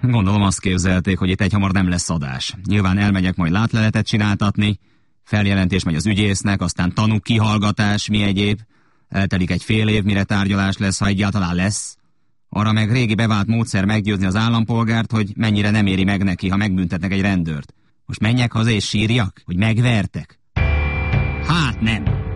Gondolom azt képzelték, hogy itt egyhamar nem lesz adás. Nyilván elmegyek majd látleletet csináltatni, feljelentés megy az ügyésznek, aztán tanúk kihallgatás, mi egyéb. Eltelik egy fél év, mire tárgyalás lesz, ha egyáltalán lesz. Arra meg régi bevált módszer meggyőzni az állampolgárt, hogy mennyire nem éri meg neki, ha megbüntetnek egy rendőrt. Most menjek haza és sírjak, hogy megvertek? Hát nem!